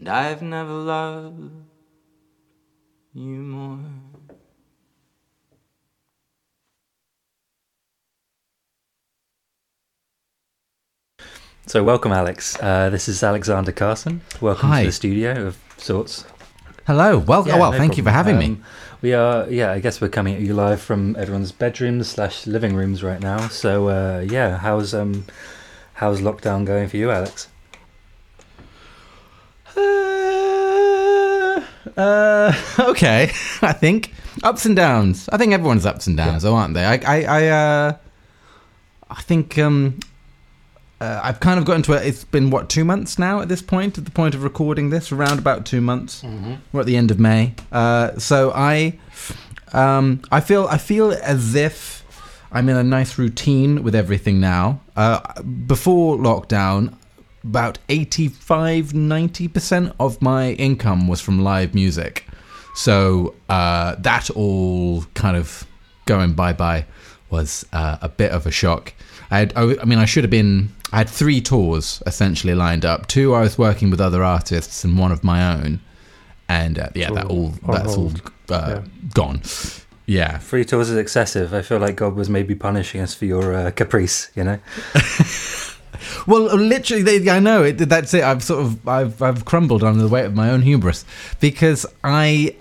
and I've never loved you more. So welcome, Alex. This is Alexander Carson. Welcome Hi. to the studio of sorts. Hello. Well, Yeah, no thank you for problem. having me. We are, I guess we're coming at you live from everyone's bedrooms / living rooms right now. So, how's lockdown going for you, Alex? Okay. I think ups and downs. I think everyone's ups and downs, though, aren't they? I think I've kind of got into it. It's been 2 months now at this point. At the point of recording this, around about 2 months. Mm-hmm. We're at the end of May. So I feel as if I'm in a nice routine with everything now. Before lockdown, about 85-90% of my income was from live music. So that all kind of going bye-bye was a bit of a shock. I had 3 tours essentially lined up. 2 I was working with other artists and 1 of my own. And that's all gone. Yeah. 3 tours is excessive. I feel like God was maybe punishing us for your caprice, you know? Well, literally, I know it. That's it. I've crumbled under the weight of my own hubris, because I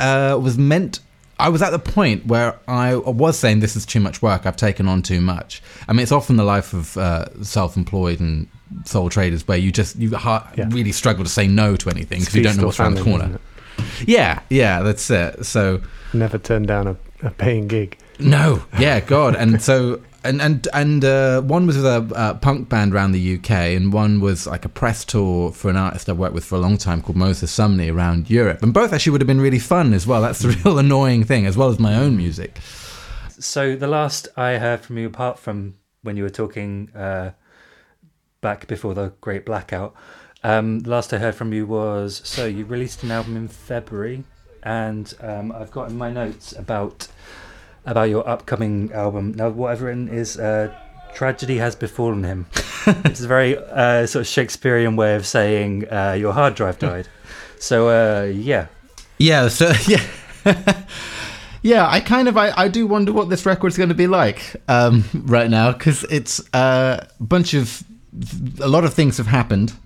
was at the point where I was saying this is too much work. I've taken on too much. I mean, it's often the life of self-employed and sole traders where you really struggle to say no to anything because you don't know what's around the corner. Yeah, that's it. So never turn down a paying gig. No, yeah, God, and so. And one was with a punk band around the UK, and one was like a press tour for an artist I've worked with for a long time called Moses Sumney around Europe. And both actually would have been really fun as well. That's the real annoying thing, as well as my own music. So the last I heard from you, apart from when you were talking back before the Great Blackout, the last I heard from you was, so you released an album in February, and I've got in my notes about your upcoming album. Now, what I've written is tragedy has befallen him. It's a very sort of Shakespearean way of saying your hard drive died. So, yeah. Yeah, so, yeah. Yeah, I do wonder what this record's going to be like right now, because it's a lot of things have happened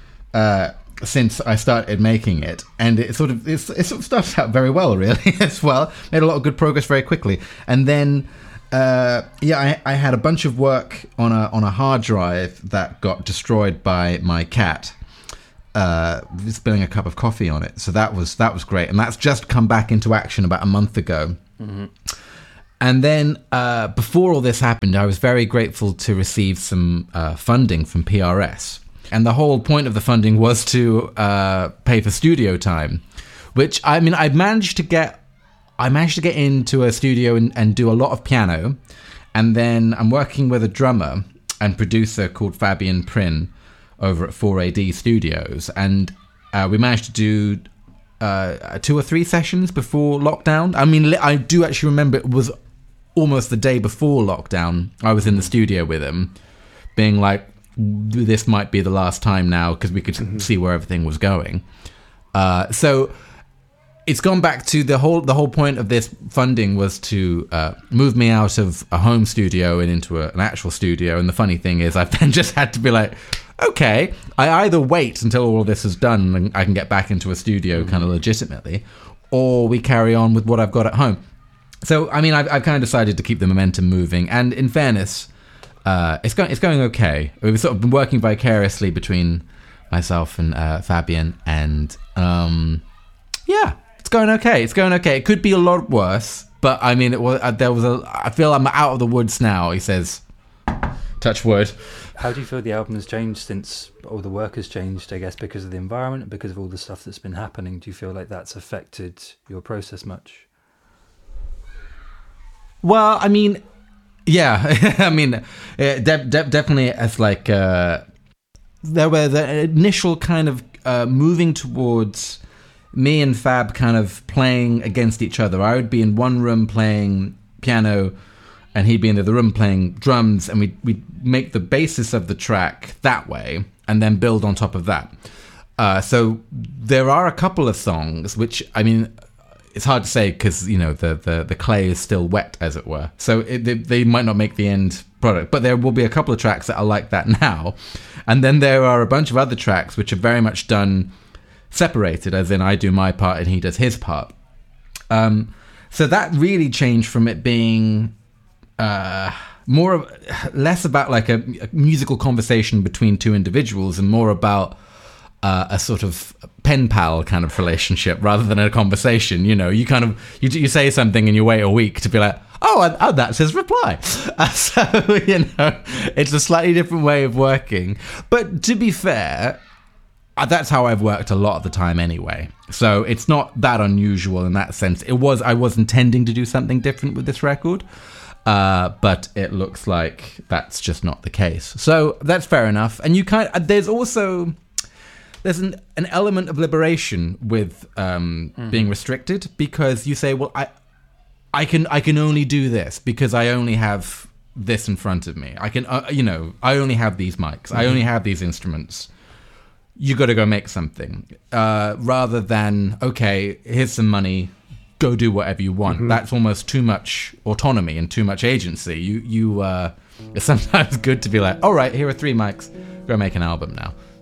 since I started making it, and it sort of started out very well, really, as well. Made a lot of good progress very quickly, and then I had a bunch of work on a hard drive that got destroyed by my cat spilling a cup of coffee on it. So that was great, and that's just come back into action about a month ago. Mm-hmm. And then before all this happened, I was very grateful to receive some funding from PRS. And the whole point of the funding was to pay for studio time, which, I mean, I managed to get into a studio and do a lot of piano. And then I'm working with a drummer and producer called Fabian Prin over at 4AD Studios. And we managed to do 2 or 3 sessions before lockdown. I mean, I do actually remember it was almost the day before lockdown. I was in the studio with him being like, this might be the last time now, because we could see where everything was going. So it's gone back to the whole point of this funding was to move me out of a home studio and into an actual studio. And the funny thing is, I've then just had to be like, okay, I either wait until all of this is done and I can get back into a studio kind of legitimately, or we carry on with what I've got at home. So, I mean, I've kind of decided to keep the momentum moving. And in fairness, it's going okay. We've sort of been working vicariously between myself and Fabian, and it's going okay. It could be a lot worse, but I mean, I feel I'm out of the woods now. He says, touch wood. How do you feel the album has changed since all the work has changed? I guess because of the environment, because of all the stuff that's been happening. Do you feel like that's affected your process much? Well, I mean. Yeah, I mean, definitely as like, there were the initial kind of moving towards me and Fab kind of playing against each other. I would be in one room playing piano and he'd be in the other room playing drums, and we'd make the basis of the track that way and then build on top of that. So there are a couple of songs which, I mean, it's hard to say because, you know, the clay is still wet, as it were. So they might not make the end product, but there will be a couple of tracks that are like that now. And then there are a bunch of other tracks which are very much done separated, as in I do my part and he does his part. So that really changed from it being less about like a musical conversation between two individuals and more about a sort of pen pal kind of relationship rather than a conversation. You know, you kind of you say something and you wait a week to be like, oh, that's his reply. So, you know, it's a slightly different way of working. But to be fair, that's how I've worked a lot of the time anyway. So it's not that unusual in that sense. I was intending to do something different with this record, but it looks like that's just not the case. So that's fair enough. And there's an element of liberation with being restricted, because you say, well, I can only do this because I only have this in front of me. I can, I only have these mics. I only have these instruments. You got to go make something, rather than, okay, here's some money, go do whatever you want. Mm-hmm. That's almost too much autonomy and too much agency. It's sometimes good to be like, all right, here are 3 mics, go make an album now.